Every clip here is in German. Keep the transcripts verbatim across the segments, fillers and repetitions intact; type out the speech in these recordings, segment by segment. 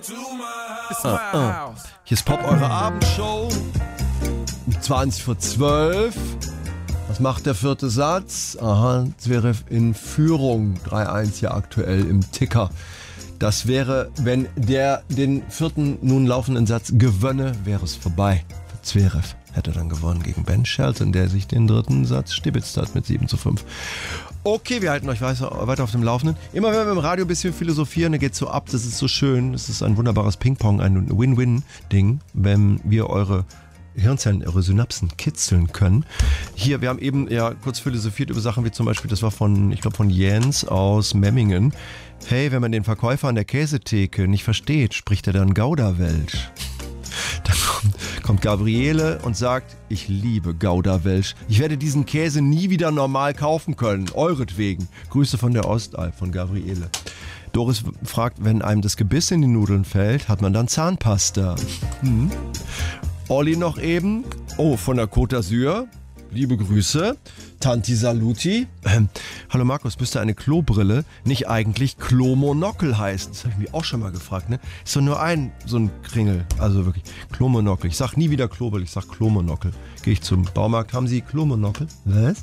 Ah, ah. Hier ist Pop, eure Abendshow. zwanzig vor zwölf. Was macht der vierte Satz? Aha, Zverev in Führung. drei eins hier aktuell im Ticker. Das wäre, wenn der den vierten nun laufenden Satz gewönne, wäre es vorbei. Zverev hätte dann gewonnen gegen Ben Shelton, der sich den dritten Satz stibitzt hat mit sieben zu fünf. Okay, wir halten euch weiter auf dem Laufenden. Immer wenn wir im Radio ein bisschen philosophieren, dann geht's so ab, das ist so schön. Das ist ein wunderbares Ping-Pong, ein Win-Win-Ding, wenn wir eure Hirnzellen, eure Synapsen kitzeln können. Hier, wir haben eben ja kurz philosophiert über Sachen wie zum Beispiel, das war von, ich glaube von Jens aus Memmingen. Hey, wenn man den Verkäufer an der Käsetheke nicht versteht, spricht er dann Gouda-Welsch. Dann kommt, kommt Gabriele und sagt, ich liebe Gouda-Welsch. Ich werde diesen Käse nie wieder normal kaufen können, euretwegen. Grüße von der Ostalb, von Gabriele. Doris fragt, wenn einem das Gebiss in die Nudeln fällt, hat man dann Zahnpasta. Hm. Olli noch eben, oh, von der Côte d'Azur, liebe Grüße. Tanti Saluti. Ähm, hallo Markus, müsste eine Klobrille nicht eigentlich Klomonokel heißen? Das habe ich mich auch schon mal gefragt, ne? Ist doch nur ein, so ein Kringel. Also wirklich, Klomonokel. Ich sag nie wieder Klobrille, ich sag Klomonokel. Gehe ich zum Baumarkt, haben Sie Klomonokel? Was?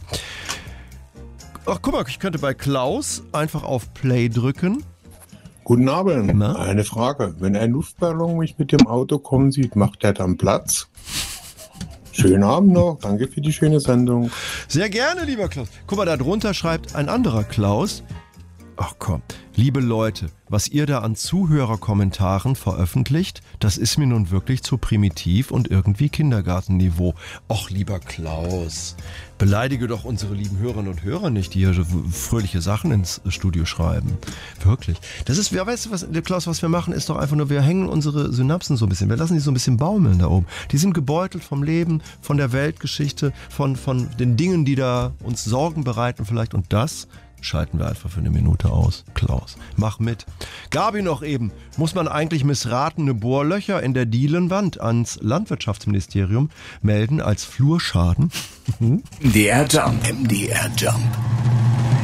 Ach, guck mal, ich könnte bei Klaus einfach auf Play drücken. Guten Abend. Na? Eine Frage. Wenn ein Luftballon mich mit dem Auto kommen sieht, macht der dann Platz? Schönen Abend noch. Danke für die schöne Sendung. Sehr gerne, lieber Klaus. Guck mal, da drunter schreibt ein anderer Klaus. Ach komm, liebe Leute, was ihr da an Zuhörerkommentaren veröffentlicht, das ist mir nun wirklich zu primitiv und irgendwie Kindergartenniveau. Och, lieber Klaus, beleidige doch unsere lieben Hörerinnen und Hörer nicht, die hier so fröhliche Sachen ins Studio schreiben. Wirklich. Das ist, weißt du was, Klaus, was wir machen, ist doch einfach nur, wir hängen unsere Synapsen so ein bisschen, wir lassen die so ein bisschen baumeln da oben. Die sind gebeutelt vom Leben, von der Weltgeschichte, von, von den Dingen, die da uns Sorgen bereiten vielleicht, und das schalten wir einfach für eine Minute aus. Klaus, mach mit. Gabi noch eben. Muss man eigentlich missratene Bohrlöcher in der Dielenwand ans Landwirtschaftsministerium melden als Flurschaden? M D R Jump. M D R Jump.